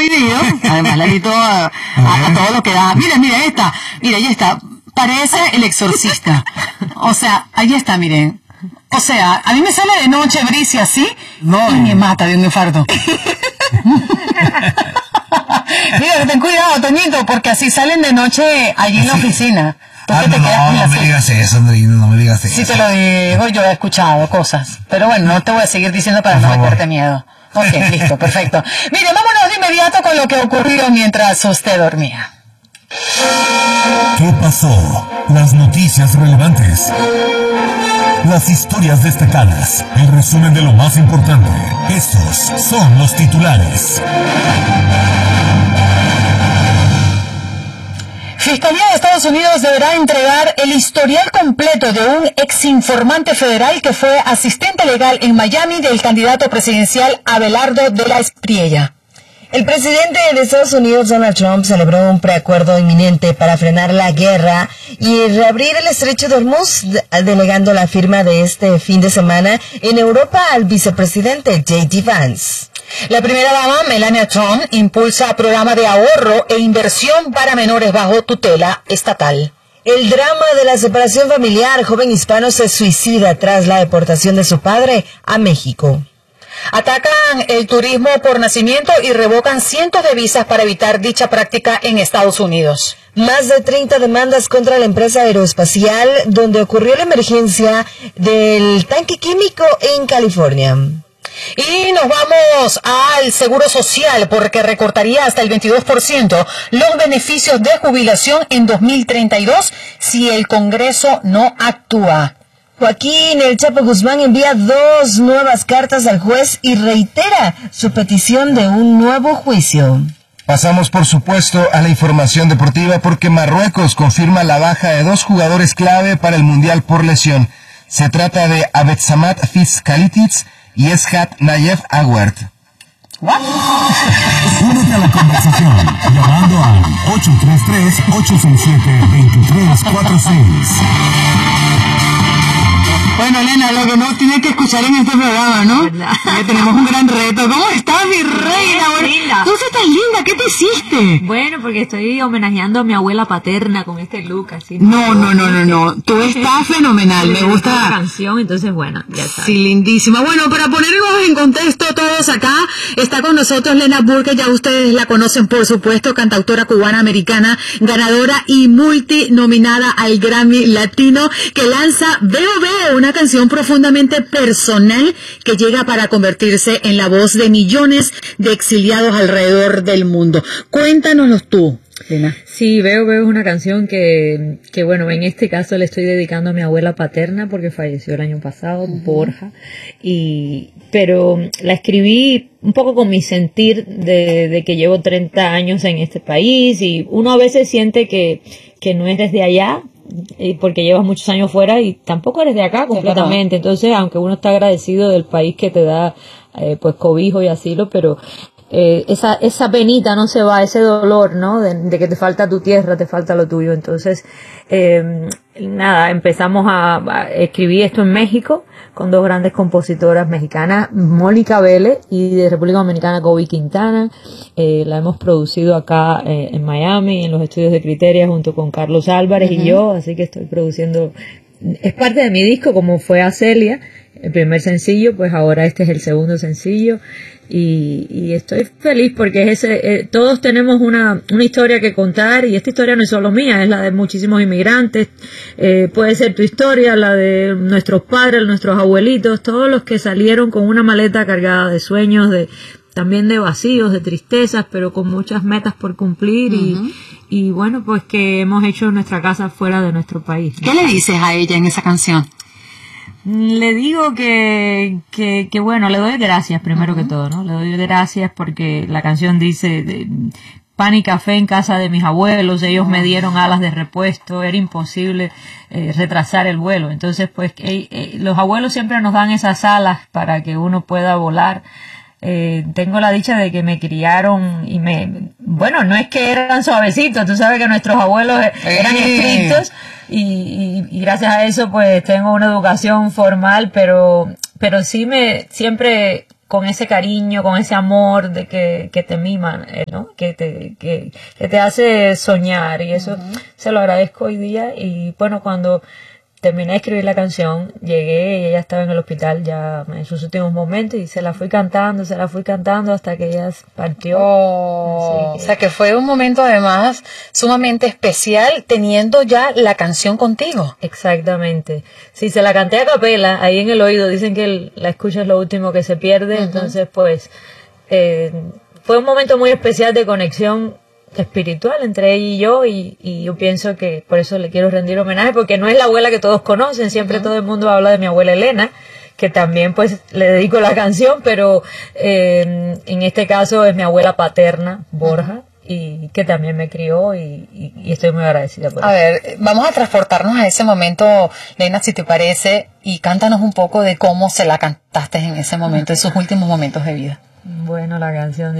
prohibido. Además, Lalito a todo lo que da. Mira esta. Mira, ahí está. Parece El Exorcista. O sea, ahí está, miren. O sea, a mí me sale de noche Bricia así y me mata de un infarto. Mira, ten cuidado, Toñito, porque así salen de noche allí en la oficina. No me digas eso, Andreina, no me digas eso. Sí te lo digo, yo he escuchado cosas. Pero bueno, no te voy a seguir diciendo para no meterte miedo. Ok, listo, perfecto. Mire, vámonos de inmediato con lo que ocurrió mientras usted dormía. ¿Qué pasó? Las noticias relevantes. Las historias destacadas. El resumen de lo más importante. Estos son los titulares. Fiscalía de Estados Unidos deberá entregar el historial completo de un exinformante federal que fue asistente legal en Miami del candidato presidencial Abelardo de la Espriella. El presidente de Estados Unidos, Donald Trump, celebró un preacuerdo inminente para frenar la guerra y reabrir el estrecho de Hormuz, delegando la firma de este fin de semana en Europa al vicepresidente J.D. Vance. La primera dama, Melania Trump, impulsa programa de ahorro e inversión para menores bajo tutela estatal. El drama de la separación familiar, joven hispano se suicida tras la deportación de su padre a México. Atacan el turismo por nacimiento y revocan cientos de visas para evitar dicha práctica en Estados Unidos. Más de 30 demandas contra la empresa aeroespacial donde ocurrió la emergencia del tanque químico en California. Y nos vamos al Seguro Social porque recortaría hasta el 22% los beneficios de jubilación en 2032 si el Congreso no actúa. Joaquín El Chapo Guzmán envía 2 nuevas cartas al juez y reitera su petición de un nuevo juicio. Pasamos, por supuesto, a la información deportiva porque Marruecos confirma la baja de 2 jugadores clave para el Mundial por lesión. Se trata de Abdessamad Fiz-Khalid y Eshat Nayef Aguert. Únete a la conversación llamando al 833-867-2346. Bueno, Elena, lo que no tiene que escuchar en este programa, ¿no? Tenemos un gran reto. ¿Cómo estás, mi reina? Linda. Tú estás tan linda, ¿qué te hiciste? Bueno, porque estoy homenajeando a mi abuela paterna con este look así. No. Tú estás fenomenal, me gusta la canción, entonces bueno, ya está. Sí, lindísima. Bueno, para ponernos en contexto todos acá, está con nosotros Lena Burke, ya ustedes la conocen, por supuesto, cantautora cubana-americana, ganadora y multinominada al Grammy Latino, que lanza Veo Veo, una canción profundamente personal que llega para convertirse en la voz de millones de exiliados alrededor del mundo. Cuéntanoslo tú, Lena. Sí, Veo Veo es una canción que bueno, en este caso le estoy dedicando a mi abuela paterna porque falleció el año pasado, Borja, pero la escribí un poco con mi sentir de que llevo 30 años en este país y uno a veces siente que no eres de allá, porque llevas muchos años fuera y tampoco eres de acá completamente. Entonces, aunque uno está agradecido del país que te da pues cobijo y asilo, pero esa penita no se va, ese dolor, ¿no? De que te falta tu tierra, te falta lo tuyo. Entonces, nada, empezamos a escribir esto en México con 2 grandes compositoras mexicanas, Mónica Vélez, y de República Dominicana, Gobi Quintana. La hemos producido acá en Miami, en los estudios de Criteria, junto con Carlos Álvarez y yo, así que estoy produciendo, es parte de mi disco, como fue Acelia, el primer sencillo, pues ahora este es el segundo sencillo. Y estoy feliz porque todos tenemos una historia que contar y esta historia no es solo mía, es la de muchísimos inmigrantes, puede ser tu historia, la de nuestros padres, nuestros abuelitos, todos los que salieron con una maleta cargada de sueños, también de vacíos, de tristezas, pero con muchas metas por cumplir y bueno, pues que hemos hecho nuestra casa fuera de nuestro país, ¿no? ¿Qué le dices a ella en esa canción? Le digo que bueno, le doy gracias primero que todo, ¿no? Le doy gracias porque la canción dice pan y café en casa de mis abuelos, ellos me dieron alas de repuesto, era imposible retrasar el vuelo. Entonces, pues, los abuelos siempre nos dan esas alas para que uno pueda volar. Tengo la dicha de que me criaron y bueno, no es que eran suavecitos, tú sabes que nuestros abuelos eran estrictos y gracias a eso pues tengo una educación formal, pero sí siempre con ese cariño, con ese amor de que te miman, ¿no? Que te hace soñar, y eso se lo agradezco hoy día. Y bueno, cuando terminé de escribir la canción, llegué y ella estaba en el hospital ya en sus últimos momentos, y se la fui cantando hasta que ella partió. O sea que fue un momento además sumamente especial, teniendo ya la canción contigo. Exactamente. Sí, se la canté a capela, ahí en el oído. Dicen que la escucha es lo último que se pierde. Entonces pues fue un momento muy especial de conexión espiritual entre ella y yo, y yo pienso que por eso le quiero rendir homenaje, porque no es la abuela que todos conocen. Siempre todo el mundo habla de mi abuela Elena, que también pues le dedico la canción, pero en este caso es mi abuela paterna, Borja, y que también me crió, y estoy muy agradecida por eso. A ver, vamos a transportarnos a ese momento, Lena, si te parece, y cántanos un poco de cómo se la cantaste en ese momento, en sus últimos momentos de vida. Bueno, la canción